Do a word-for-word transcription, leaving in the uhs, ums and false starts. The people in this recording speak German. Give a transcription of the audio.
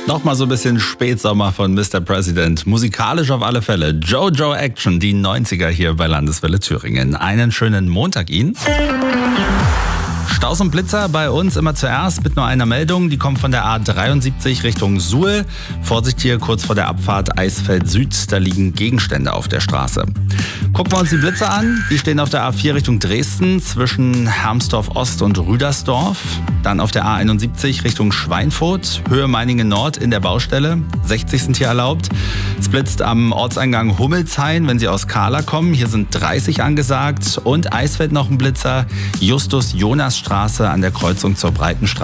Nochmal so ein bisschen Spätsommer von Mister President. Musikalisch auf alle Fälle. Jojo Action, die neunziger hier bei Landeswelle Thüringen. Einen schönen Montag Ihnen. Staus und Blitzer bei uns immer zuerst mit nur einer Meldung. Die kommt von der A dreiundsiebzig Richtung Suhl. Vorsicht hier kurz vor der Abfahrt Eisfeld Süd. Da liegen Gegenstände auf der Straße. Gucken wir uns die Blitzer an. Die stehen auf der A vier Richtung Dresden zwischen Hermsdorf Ost und Rüdersdorf. Dann auf der A einundsiebzig Richtung Schweinfurt, Höhe Meiningen Nord in der Baustelle. sechzig sind hier erlaubt. Es blitzt am Ortseingang Hummelshain, wenn Sie aus Kahla kommen. Hier sind dreißig angesagt. Und Eisfeld noch ein Blitzer. Justus-Jonas-Straße an der Kreuzung zur Breitenstraße.